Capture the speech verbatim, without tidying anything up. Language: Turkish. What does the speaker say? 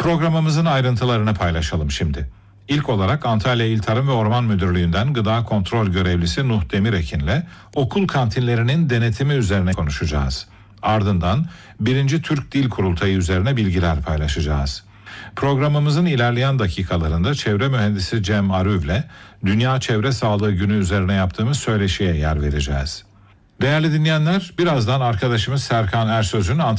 Programımızın ayrıntılarını paylaşalım şimdi. İlk olarak Antalya İl Tarım ve Orman Müdürlüğü'nden gıda kontrol görevlisi Nuh Demirekin'le okul kantinlerinin denetimi üzerine konuşacağız. Ardından birinci Türk Dil Kurultayı üzerine bilgiler paylaşacağız. Programımızın ilerleyen dakikalarında çevre mühendisi Cem Arüv'le Dünya Çevre Sağlığı Günü üzerine yaptığımız söyleşiye yer vereceğiz. Değerli dinleyenler, birazdan arkadaşımız Serkan Ersöz'ün